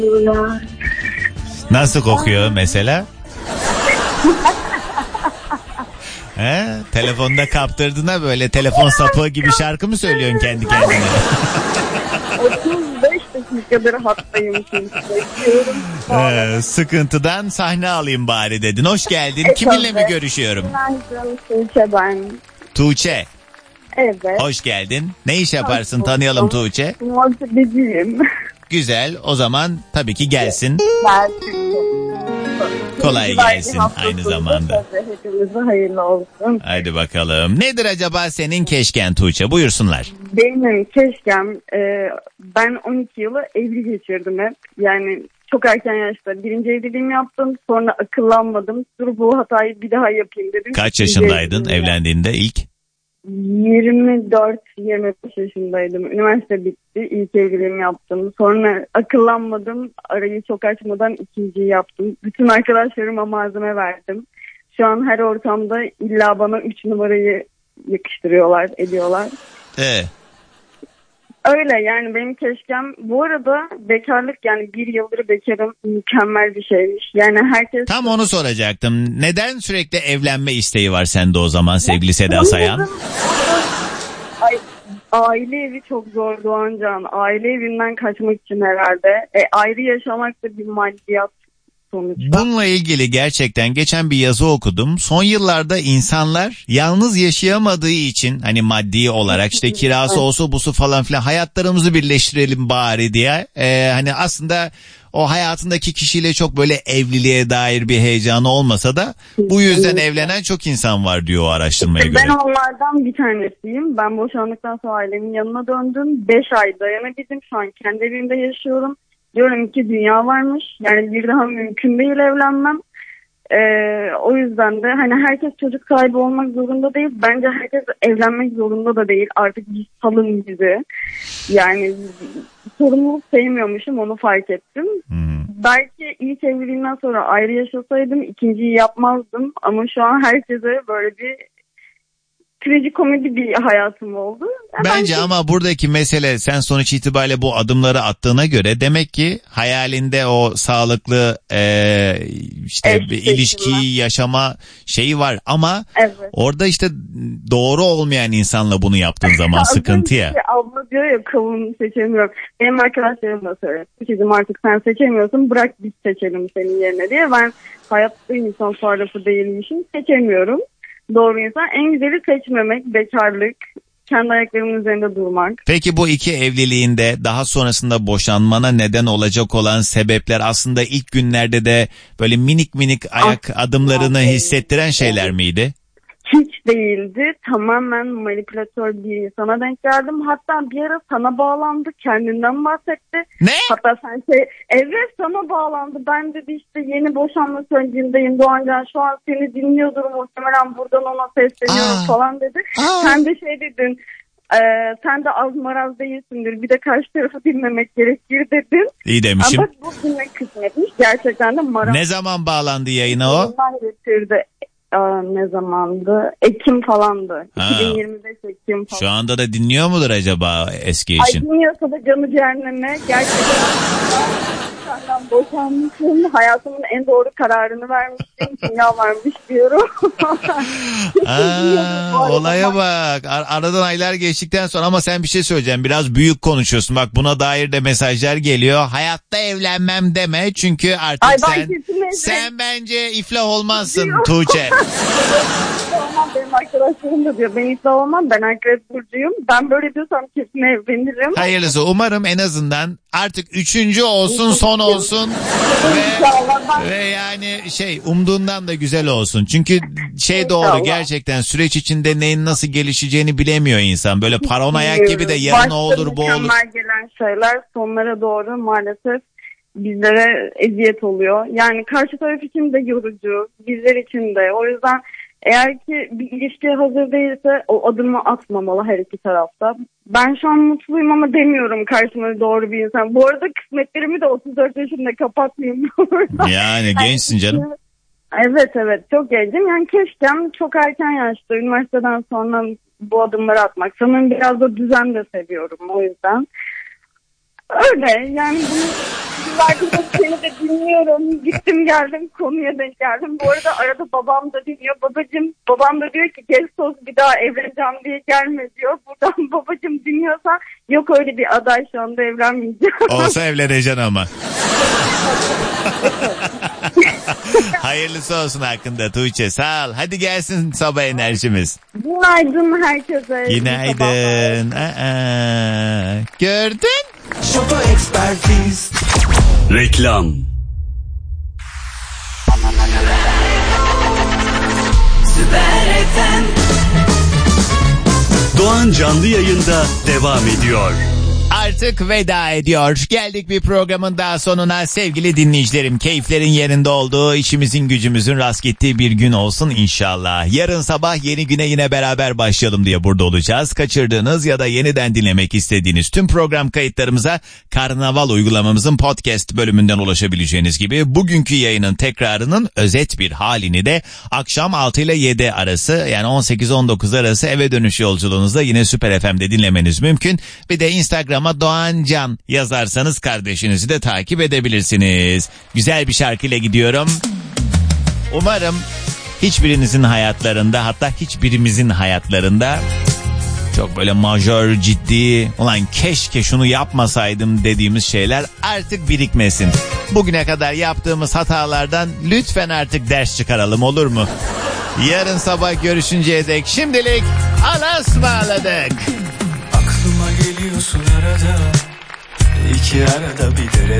Nasıl kokuyor mesela? He? Telefonda kaptırdığına böyle telefon sapığı gibi şarkı mı söylüyorsun kendi kendine? 35 dakikadır hattayım çünkü. Sıkıntıdan sahne alayım bari dedin. Hoş geldin. Kiminle mi görüşüyorum? Günaydın Tuğçe ben. Tuğçe. Evet. Hoş geldin. Ne iş yaparsın? Tanıyalım Tuğçe. Muhasebeciyim. Güzel. O zaman tabii ki gelsin. Kolay gelsin aynı zamanda. Hepimize hayırlı olsun. Haydi bakalım. Nedir acaba senin keşken Tuğçe? Buyursunlar. Benim keşkem ben 12 yılı evli geçirdim hep. Yani çok erken yaşta birinci evliliğimi yaptım. Sonra akıllanmadım. Dur bu hatayı bir daha yapayım dedim. Kaç yaşındaydın evlendiğinde ilk? 24-25 yaşındaydım. Üniversite bitti. İlk evliliğimi yaptım. Sonra akıllanmadım. Arayı çok açmadan ikinciyi yaptım. Bütün arkadaşlarıma malzeme verdim. Şu an her ortamda illa bana 3 numarayı yakıştırıyorlar, ediyorlar. Öyle yani benim keşkem. Bu arada bekarlık, yani bir yıldır bekarım, mükemmel bir şeymiş. Yani herkes... Tam onu soracaktım. Neden sürekli evlenme isteği var sende o zaman sevgili Seda Sayan? Ay, aile evi çok zor Doğancan. Aile evinden kaçmak için herhalde. Ayrı yaşamak da bir maddiyat sonuçta. Bununla ilgili gerçekten geçen bir yazı okudum. Son yıllarda insanlar yalnız yaşayamadığı için hani maddi olarak işte kirası olsa busu falan filan hayatlarımızı birleştirelim bari diye. Hani aslında o hayatındaki kişiyle çok böyle evliliğe dair bir heyecanı olmasa da bu yüzden evlenen çok insan var diyor o araştırmaya göre. Ben onlardan bir tanesiyim. Ben boşandıktan sonra ailemin yanına döndüm. 5 ay dayanabildim. Şu an kendi evimde yaşıyorum. Diyorum ki dünya varmış. Yani bir daha mümkün değil evlenmem. O yüzden de hani herkes çocuk sahibi olmak zorunda değil. Bence herkes evlenmek zorunda da değil. Artık bir salın bizi. Yani sorumluluk sevmiyormuşum, onu fark ettim. Belki ilk evliliğimden sonra ayrı yaşasaydım ikinciyi yapmazdım. Ama şu an herkese böyle bir trajikomedi bir hayatım oldu. Bence ama buradaki mesele sen sonuç itibariyle bu adımları attığına göre demek ki hayalinde o sağlıklı bir ilişkiyi yaşama şeyi var ama orada işte doğru olmayan insanla bunu yaptığın zaman sıkıntı ya. Abla diyor ya kavun seçemiyorum. Benim arkadaşlarım da söylüyor. Kızım artık sen seçemiyorsun, bırak biz seçelim senin yerine diye. Ben hayatta insan sarrafı değilmişim, seçemiyorum. Doğru insan. En güzeli seçmemek, bekarlık, kendi ayaklarımın üzerinde durmak. Peki bu iki evliliğinde daha sonrasında boşanmana neden olacak olan sebepler aslında ilk günlerde de böyle minik minik ayak adımlarını hissettiren şeyler miydi? Hiç değildi. Tamamen manipülatör bir insana denk geldim. Hatta bir ara sana bağlandı. Kendinden bahsetti. Ne? Hatta sen evet sana bağlandı. Ben dedi işte yeni boşanma sürecindeyim Doğancan. Şu an seni dinliyordur muhtemelen, buradan ona sesleniyorum falan dedi. Sen de şey dedin. Sen de az maraz değilsindir. Bir de karşı tarafı dinlemek gerekir dedin. İyi demişim. Ama bu dinlemek kısmetmiş. Gerçekten de maraz. Ne zaman bağlandı yayına o? Getirdi. Ne zamandı? Ekim falandı. 2025 Ekim falan. Şu anda da dinliyor mudur acaba eski eşin? Ay dinliyorsa da canı cehenneme. Gerçekten senden boşanmışsın. Hayatımın en doğru kararını vermişsin. Dünya varmış diyorum. Olaya bak. Aradan aylar geçtikten sonra ama sen bir şey söyleyeceğim. Biraz büyük konuşuyorsun. Bak buna dair de mesajlar geliyor. Hayatta evlenmem deme. Çünkü artık sen bence iflah olmazsın Tuğçe. Benim arkadaşlarım da diyor ben iflah olmam, ben Akrep burcuyum, ben böyle diyorsam kesin evlenirim. Hayırlısı, umarım en azından artık 3. olsun, son olsun ve yani umduğundan da güzel olsun. Çünkü doğru, gerçekten süreç içinde neyin nasıl gelişeceğini bilemiyor insan. Böyle paranoyak gibi de yarın o olur bu olur. Mükemmel gelen şeyler sonlara doğru maalesef bizlere eziyet oluyor. Yani karşı taraf için de yorucu, bizler için de. O yüzden eğer ki bir ilişkiye hazır değilse o adımı atmamalı her iki tarafta. Ben şu an mutluyum ama demiyorum karşıma doğru bir insan. Bu arada kısmetlerimi de 34 yaşında kapatmayayım. Yani gençsin canım. Evet çok gencim. Yani keşkem çok erken yaşta üniversiteden sonra bu adımları atmak. Sanırım biraz da düzen de seviyorum o yüzden. Öyle yani bunu yıllardır da seni de dinliyorum. Gittim geldim konuya denk geldim. Bu arada arada babam da dinliyor. Babam da diyor ki Gestos bir daha evleneceğim diye gelme diyor. Buradan babacığım dinliyorsan yok öyle bir aday şu anda evlenmeyeceğim. Olsa evleneceksin ama. Hayırlısı olsun hakkında Tuğçe, sağ ol. Hadi gelsin sabah enerjimiz. Günaydın herkese. Günaydın. Gördün? Şoto Ekspertiz. Reklam. Süper FM. Doğan canlı yayında devam ediyor. Artık veda ediyor. Geldik bir programın daha sonuna sevgili dinleyicilerim. Keyiflerin yerinde olduğu, işimizin gücümüzün rast gittiği bir gün olsun inşallah. Yarın sabah yeni güne yine beraber başlayalım diye burada olacağız. Kaçırdığınız ya da yeniden dinlemek istediğiniz tüm program kayıtlarımıza Karnaval uygulamamızın podcast bölümünden ulaşabileceğiniz gibi bugünkü yayının tekrarının özet bir halini de akşam 6 ile 7 arası, yani 18-19 arası eve dönüş yolculuğunuzda yine Süper FM'de dinlemeniz mümkün. Bir de Instagram'a Doğan Can yazarsanız kardeşinizi de takip edebilirsiniz. Güzel bir şarkıyla gidiyorum. Umarım hiçbirinizin hayatlarında, hatta hiçbirimizin hayatlarında çok böyle majör, ciddi, ulan keşke şunu yapmasaydım dediğimiz şeyler artık birikmesin. Bugüne kadar yaptığımız hatalardan lütfen artık ders çıkaralım, olur mu? Yarın sabah görüşünceye dek şimdilik alasmaladık. Aklıma geliyorsun arada, iki arada bir derede.